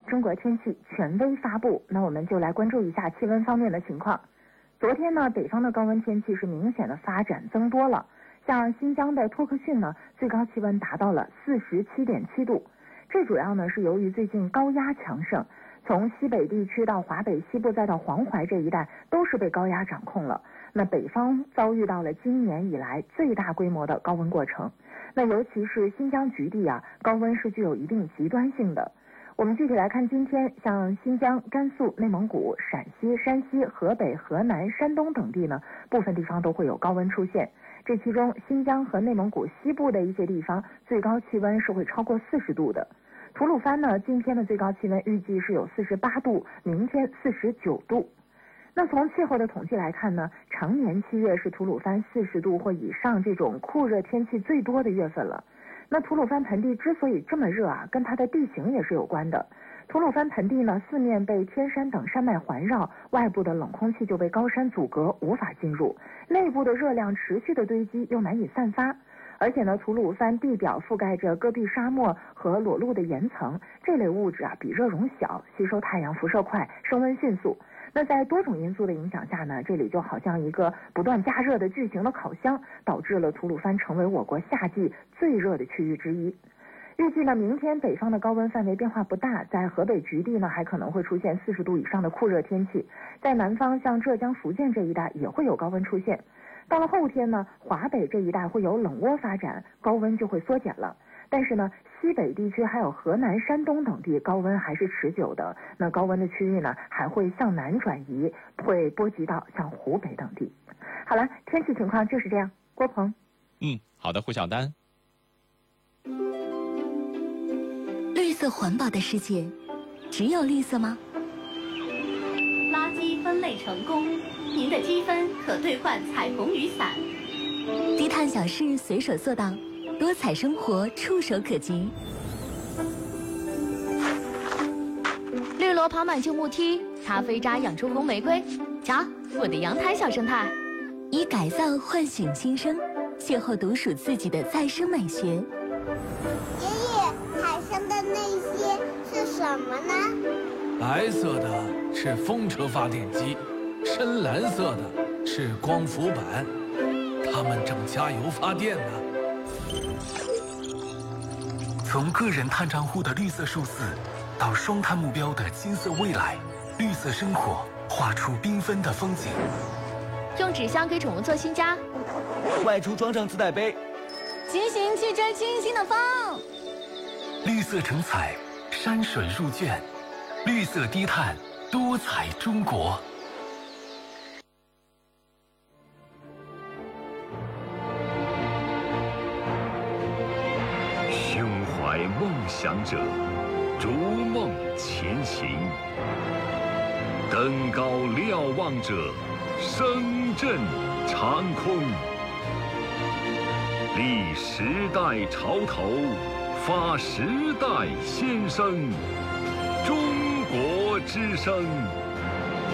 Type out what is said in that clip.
中国天气权威发布，那我们就来关注一下气温方面的情况。昨天呢，北方的高温天气是明显的发展增多了，像新疆的托克逊呢，最高气温达到了47.7度。这主要呢是由于最近高压强盛，从西北地区到华北西部再到黄淮这一带都是被高压掌控了。那北方遭遇到了今年以来最大规模的高温过程。那尤其是新疆局地啊，高温是具有一定极端性的。我们具体来看今天，像新疆、甘肃、内蒙古、陕西、山西、河北、河南、山东等地呢，部分地方都会有高温出现。这其中，新疆和内蒙古西部的一些地方，最高气温是会超过40度的。吐鲁番呢，今天的最高气温预计是有48度，明天49度。那从气候的统计来看呢，常年7月是吐鲁番40度或以上这种酷热天气最多的月份了。那吐鲁番盆地之所以这么热啊，跟它的地形也是有关的。吐鲁番盆地呢，四面被天山等山脉环绕，外部的冷空气就被高山阻隔，无法进入，内部的热量持续的堆积，又难以散发。而且呢，吐鲁番地表覆盖着戈壁沙漠和裸露的岩层，这类物质啊比热容小，吸收太阳辐射快，升温迅速。那在多种因素的影响下呢，这里就好像一个不断加热的巨型的烤箱，导致了吐鲁番成为我国夏季最热的区域之一。预计呢，明天北方的高温范围变化不大，在河北局地呢还可能会出现40度以上的酷热天气，在南方像浙江、福建这一带也会有高温出现。到了后天呢，华北这一带会有冷涡发展，高温就会缩减了。但是呢，西北地区还有河南、山东等地高温还是持久的。那高温的区域呢，还会向南转移，会波及到像湖北等地。好了，天气情况就是这样。郭鹏， 好的，胡晓丹。 绿色环保的世界，只有绿色吗？ 垃圾分类成功，您的积分可兑换彩虹雨伞。 低碳小事随手做到，多彩生活触手可及。 绿萝爬满旧木梯，咖啡渣养出红玫瑰。瞧，我的阳台小生态。 以改造唤醒新生，邂逅独属自己的再生美学。 爷爷，海上的那些是什么呢？ 白色的是风车发电机，深蓝色的是光伏板，它们正加油发电呢。 从个人碳账户的绿色数字，到双碳目标的金色未来，绿色生活画出缤纷的风景。 用纸箱给宠物做新家， 外出装上自带杯， 骑行去追清新的风。 绿色成彩，山水入卷，绿色低碳，多彩中国。 胸怀梦想者，逐梦前行；登高瞭望者，声震长空。立时代潮头，发时代先声。中国之声